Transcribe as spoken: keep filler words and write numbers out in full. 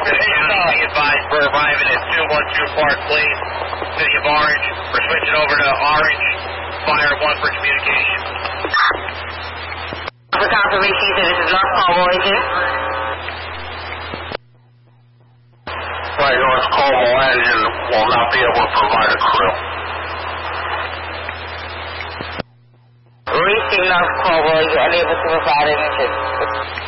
Be advised, we're arriving at two one two Park Place, City of Orange. We're switching over to Orange, Fire one for communication. For confirmation, so this is North Cornwall Engine. Right, North Cornwall Engine will not be able to provide a crew. Reaching North Cornwall, you're unable to provide an engine.